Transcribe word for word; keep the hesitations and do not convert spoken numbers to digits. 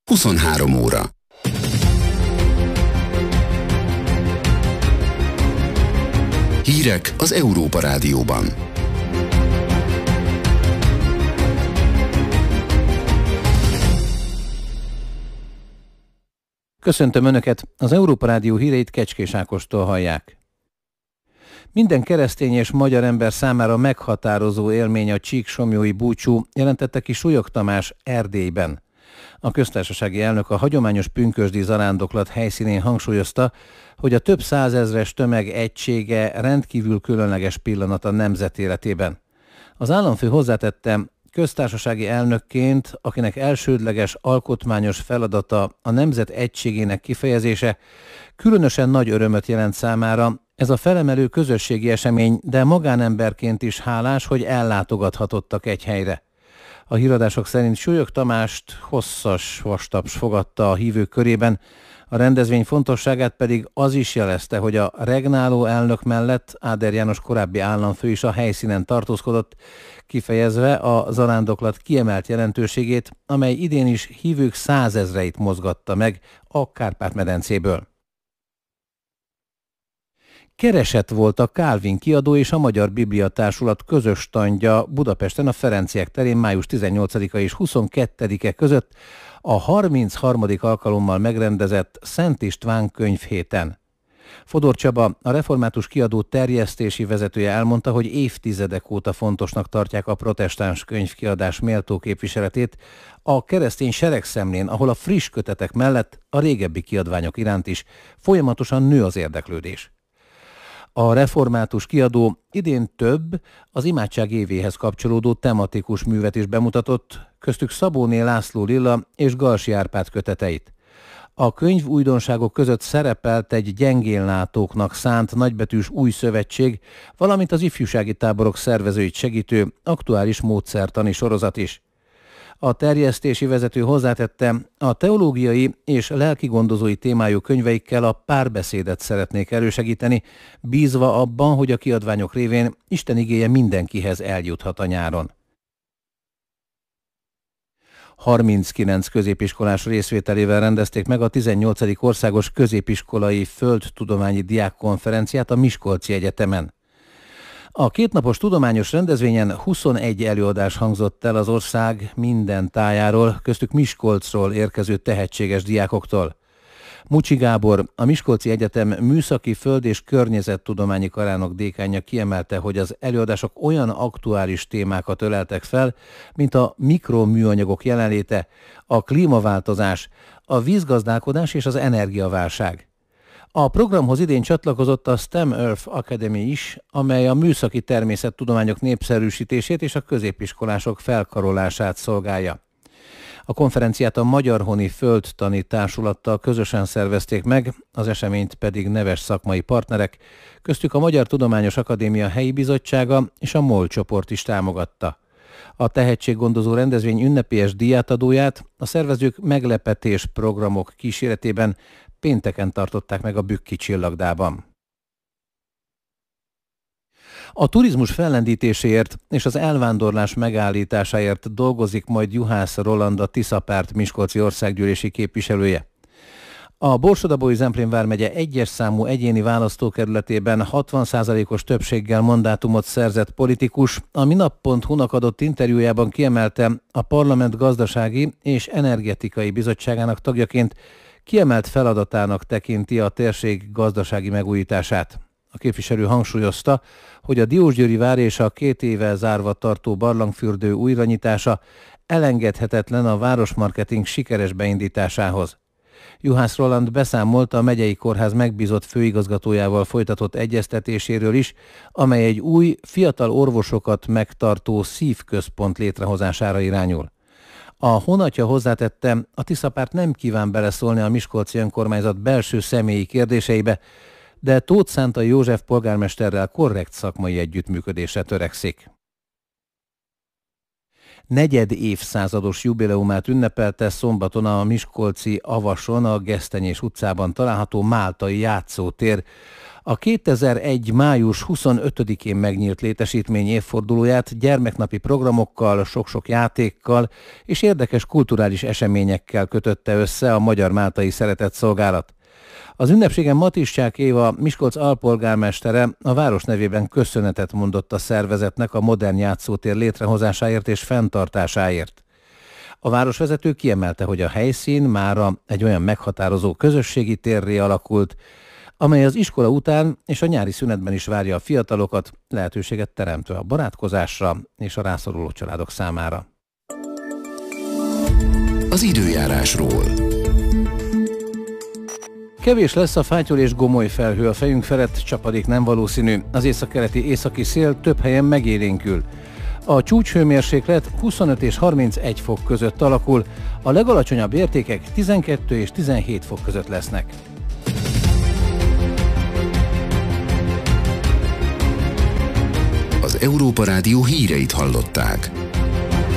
huszonhárom óra. Hírek az Európa Rádióban. Köszöntöm Önöket, az Európa Rádió híreit Kecskés Ákostól hallják. Minden keresztény és magyar ember számára meghatározó élmény a csíksomlyói búcsú, jelentette ki Súlyog Tamás Erdélyben. A köztársasági elnök a hagyományos pünkösdi zarándoklat helyszínén hangsúlyozta, hogy a több százezres tömeg egysége rendkívül különleges pillanat a nemzet életében. Az államfő hozzátette, köztársasági elnökként, akinek elsődleges alkotmányos feladata a nemzet egységének kifejezése, különösen nagy örömöt jelent számára. Ez a felemelő közösségi esemény, de magánemberként is hálás, hogy ellátogathatottak egy helyre. A híradások szerint Súlyog Tamást hosszas vastaps fogadta a hívők körében, a rendezvény fontosságát pedig az is jelezte, hogy a regnáló elnök mellett Áder János korábbi államfő is a helyszínen tartózkodott, kifejezve a zarándoklat kiemelt jelentőségét, amely idén is hívők százezreit mozgatta meg a Kárpát-medencéből. Keresett volt a Kálvin kiadó és a Magyar Biblia Társulat közös standja Budapesten a Ferenciek terén május tizennyolcadika és huszonkettedike között a harmincharmadik alkalommal megrendezett Szent István könyvhéten. Fodor Csaba, a református kiadó terjesztési vezetője elmondta, hogy évtizedek óta fontosnak tartják a protestáns könyvkiadás méltó képviseletét a keresztény seregszemlén, ahol a friss kötetek mellett a régebbi kiadványok iránt is folyamatosan nő az érdeklődés. A református kiadó idén több, az imádság évéhez kapcsolódó tematikus művet is bemutatott, köztük Szabóné László Lilla és Galsi Árpád köteteit. A könyv újdonságok között szerepelt egy gyengénlátóknak szánt nagybetűs új szövetség, valamint az ifjúsági táborok szervezőit segítő aktuális módszertani sorozat is. A terjesztési vezető hozzátette, a teológiai és lelkigondozói témájú könyveikkel a párbeszédet szeretnék elősegíteni, bízva abban, hogy a kiadványok révén Isten igéje mindenkihez eljuthat a nyáron. harminckilenc középiskolás részvételével rendezték meg a tizennyolcadik országos középiskolai földtudományi diákkonferenciát a Miskolci Egyetemen. A kétnapos tudományos rendezvényen huszonegy előadás hangzott el az ország minden tájáról, köztük Miskolcról érkező tehetséges diákoktól. Mucsi Gábor, a Miskolci Egyetem műszaki föld- és környezettudományi karának dékánja kiemelte, hogy az előadások olyan aktuális témákat öleltek fel, mint a mikroműanyagok jelenléte, a klímaváltozás, a vízgazdálkodás és az energiaválság. A programhoz idén csatlakozott a STEM Earth Academy is, amely a műszaki természettudományok népszerűsítését és a középiskolások felkarolását szolgálja. A konferenciát a Magyarhoni Földtani Társulattal közösen szervezték meg, az eseményt pedig neves szakmai partnerek, köztük a Magyar Tudományos Akadémia helyi bizottsága és a MOL csoport is támogatta. A tehetséggondozó rendezvény ünnepélyes díjátadóját a szervezők meglepetés programok kíséretében pénteken tartották meg a Bükki Csillagdában. A turizmus fellendítéséért és az elvándorlás megállításáért dolgozik majd Juhász Roland, a Tiszapárt miskolci országgyűlési képviselője. A Borsod-Abaúj-Zemplén vármegye egyes számú egyéni választókerületében hatvan százalékos többséggel mandátumot szerzett politikus a minap pont hu-nak adott interjújában kiemelte, a Parlament Gazdasági és Energetikai Bizottságának tagjaként kiemelt feladatának tekinti a térség gazdasági megújítását. A képviselő hangsúlyozta, hogy a Diósgyőri vár és a két éve zárva tartó barlangfürdő újranyitása elengedhetetlen a városmarketing sikeres beindításához. Juhász Roland beszámolt a megyei kórház megbízott főigazgatójával folytatott egyeztetéséről is, amely egy új, fiatal orvosokat megtartó szívközpont létrehozására irányul. A honatja hozzátette, a Tiszapárt nem kíván beleszólni a miskolci önkormányzat belső személyi kérdéseibe, de Tóth Szántai József polgármesterrel korrekt szakmai együttműködésre törekszik. negyed évszázados jubileumát ünnepelte szombaton a miskolci Avason, a Gesztenyés utcában található Máltai Játszótér. A kétezer-egy. május huszonötödikén megnyílt létesítmény évfordulóját gyermeknapi programokkal, sok-sok játékkal és érdekes kulturális eseményekkel kötötte össze a Magyar Máltai Szeretetszolgálat. Az ünnepségen Matiszcsák Éva, Miskolc alpolgármestere a város nevében köszönetet mondott a szervezetnek a modern játszótér létrehozásáért és fenntartásáért. A városvezető kiemelte, hogy a helyszín mára egy olyan meghatározó közösségi térré alakult, amely az iskola után és a nyári szünetben is várja a fiatalokat, lehetőséget teremtve a barátkozásra és a rászoruló családok számára. Az időjárásról. Kevés lesz a fátyol és gomoly felhő a fejünk felett, csapadék nem valószínű. Az északkeleti északi szél több helyen megélénkül. A csúcshőmérséklet huszonöt és harmincegy fok között alakul, a legalacsonyabb értékek tizenkettő és tizenhét fok között lesznek. Az Európa Rádió híreit hallották.